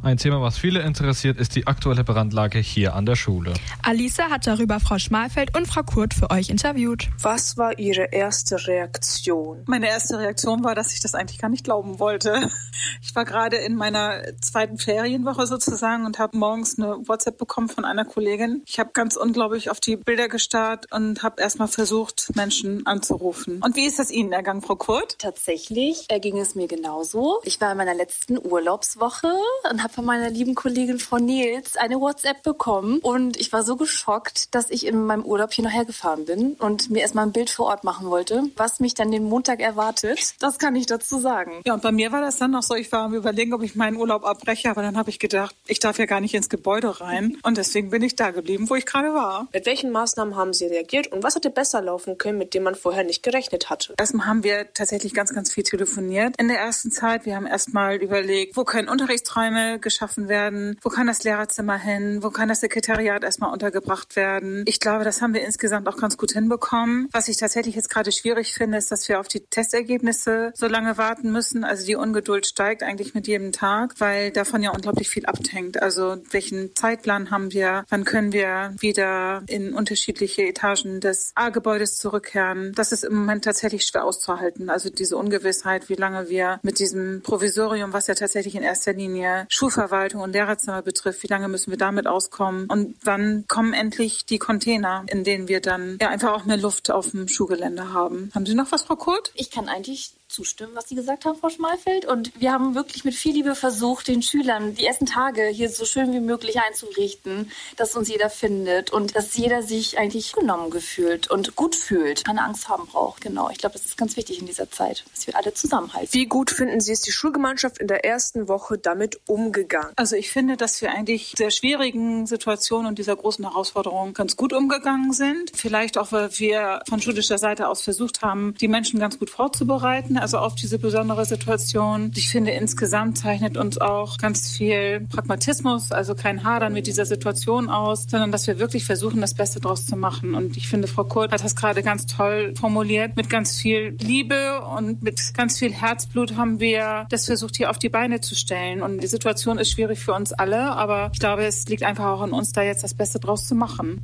Ein Thema, was viele interessiert, ist die aktuelle Brandlage hier an der Schule. Alisa hat darüber Frau Schmalfeld und Frau Kurt für euch interviewt. Was war Ihre erste Reaktion? Meine erste Reaktion war, dass ich das eigentlich gar nicht glauben wollte. Ich war gerade in meiner zweiten Ferienwoche sozusagen und habe morgens eine WhatsApp bekommen von einer Kollegin. Ich habe ganz unglaublich auf die Bilder gestarrt und habe erstmal versucht, Menschen anzurufen. Und wie ist das Ihnen ergangen, Frau Kurt? Tatsächlich ging es mir genauso. Ich war in meiner letzten Urlaubswoche und habe von meiner lieben Kollegin Frau Nils eine WhatsApp bekommen. Und ich war so geschockt, dass ich in meinem Urlaub hier nachher gefahren bin und mir erstmal ein Bild vor Ort machen wollte. Was mich dann den Montag erwartet, das kann ich dazu sagen. Ja, und bei mir war das dann noch so, ich war am Überlegen, ob ich meinen Urlaub abbreche, aber dann habe ich gedacht, ich darf ja gar nicht ins Gebäude rein. Und deswegen bin ich da geblieben, wo ich gerade war. Mit welchen Maßnahmen haben Sie reagiert und was hätte besser laufen können, mit dem man vorher nicht gerechnet hatte? Erstmal haben wir tatsächlich ganz, ganz viel telefoniert in der ersten Zeit. Wir haben erstmal überlegt, wo können Unterrichtsräume geschaffen werden, wo kann das Lehrerzimmer hin, wo kann das Sekretariat erstmal untergebracht werden. Ich glaube, das haben wir insgesamt auch ganz gut hinbekommen. Was ich tatsächlich jetzt gerade schwierig finde, ist, dass wir auf die Testergebnisse so lange warten müssen. Also die Ungeduld steigt eigentlich mit jedem Tag, weil davon ja unglaublich viel abhängt. Also welchen Zeitplan haben wir, wann können wir wieder in unterschiedliche Etagen des A-Gebäudes zurückkehren. Das ist im Moment tatsächlich schwer auszuhalten. Also diese Ungewissheit, wie lange wir mit diesem Provisorium, was ja tatsächlich in erster Linie Schulverwaltung und Lehrerzimmer betrifft, wie lange müssen wir damit auskommen? Und wann kommen endlich die Container, in denen wir dann ja einfach auch mehr Luft auf dem Schulgelände haben? Haben Sie noch was, Frau Kurt? Ich kann eigentlich zustimmen, was Sie gesagt haben, Frau Schmalfeld. Und wir haben wirklich mit viel Liebe versucht, den Schülern die ersten Tage hier so schön wie möglich einzurichten, dass uns jeder findet und dass jeder sich eigentlich genommen gefühlt und gut fühlt, keine Angst haben braucht. Genau, ich glaube, das ist ganz wichtig in dieser Zeit, dass wir alle zusammenhalten. Wie gut finden Sie, ist die Schulgemeinschaft in der ersten Woche damit umgegangen? Also ich finde, dass wir eigentlich der schwierigen Situation und dieser großen Herausforderung ganz gut umgegangen sind. Vielleicht auch, weil wir von schulischer Seite aus versucht haben, die Menschen ganz gut vorzubereiten, also auf diese besondere Situation. Ich finde, insgesamt zeichnet uns auch ganz viel Pragmatismus, also kein Hadern mit dieser Situation aus, sondern dass wir wirklich versuchen, das Beste draus zu machen. Und ich finde, Frau Kurt hat das gerade ganz toll formuliert. Mit ganz viel Liebe und mit ganz viel Herzblut haben wir das versucht, hier auf die Beine zu stellen. Und die Situation ist schwierig für uns alle, aber ich glaube, es liegt einfach auch an uns, da jetzt das Beste draus zu machen.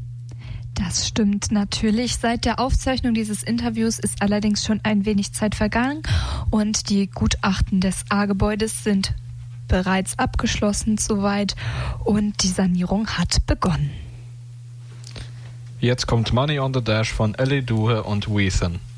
Das stimmt natürlich. Seit der Aufzeichnung dieses Interviews ist allerdings schon ein wenig Zeit vergangen und die Gutachten des A-Gebäudes sind bereits abgeschlossen soweit und die Sanierung hat begonnen. Jetzt kommt Money on the Dash von Ellie Duhe und Weathen.